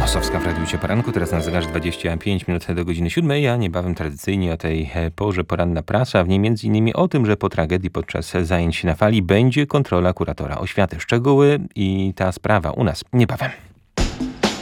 Nosowska w Radiu Poranku, teraz na zegarze 25 minut do godziny 7, a niebawem tradycyjnie o tej porze poranna prasa, a w niej m.in. o tym, że po tragedii podczas zajęć na fali będzie kontrola kuratora oświaty. Szczegóły i ta sprawa u nas niebawem.